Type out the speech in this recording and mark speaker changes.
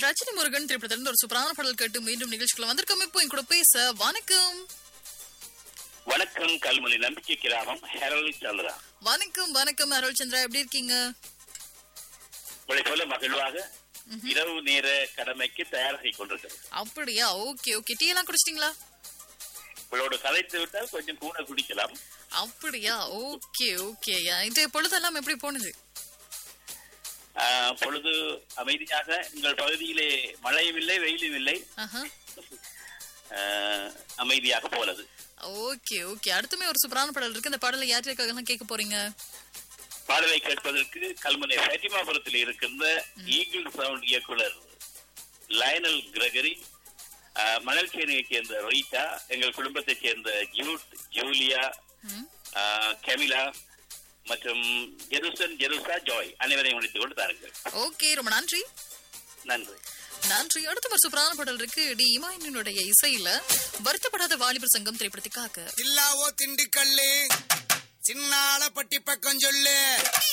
Speaker 1: ரஜினி முருகன் திரைப்படத்திலிருந்து ஒரு சூப்பரான பாடல் கேட்டு மீண்டும் நிகழ்ச்சிக்குள்ள வந்திருக்கோம். இப்போ என் கூட பேச வணக்கம்.
Speaker 2: வணக்கம் கல்முனை நம்பிக்கை கிராமம் ஹெரல் சந்திரா.
Speaker 1: வணக்கம் அருள் சந்திரா, எப்படி இருக்கீங்க?
Speaker 2: உங்களை போல மகிழ்வாக இரவு நேர கடமைக்கு தயாராகி கொண்டிருக்கிறது.
Speaker 1: அப்படியா? ஓகே. டீ எல்லாம் குடிச்சிட்டீங்களா?
Speaker 2: உங்களோட கதைத்து விட்டால் கொஞ்சம் கூட குடிக்கலாம்.
Speaker 1: அப்படியா? ஓகே. இந்த பொழுதெல்லாம் எப்படி போனது?
Speaker 2: பொழுது அமைதியாக. எங்கள் பகுதியிலே மழையும் இல்லை வெயிலும் இல்லை, அமைதியாக போனது.
Speaker 1: ஓகே. அடுத்துமே ஒரு சூப்பரான பாடல் இருக்கு. இந்த பாடலை யாருக்காக கேட்க போறீங்க?
Speaker 2: பாடலை கேட்பதற்கு கல்முனை ஃபேட்டிமாபுரத்தில் இருக்கின்ற ஈகிள் சவுண்ட் இயக்குனர் லயனல் கிரகரி, மணல்சேனையைச் சேர்ந்த ரீட்டா, எங்கள் குடும்பத்தைச் சேர்ந்த ஜூட், ஜூலியா, கெமிலா மற்றும் ஜெருசா ஜாய் அனைவரையும் முடித்துக் கொண்டு தாருங்கள்.
Speaker 1: ஓகே, ரொம்ப நன்றி. அடுத்த ஒரு சூப்பரான பாடல் இருக்கு. டி இமாயினுடைய இசையில வருத்தப்படாத வாலிபர் சங்கம் திரைப்படத்துக்காக
Speaker 3: தில்லாவோ திண்டுக்கல்லு சின்னால பட்டி பக்கம் சொல்லு.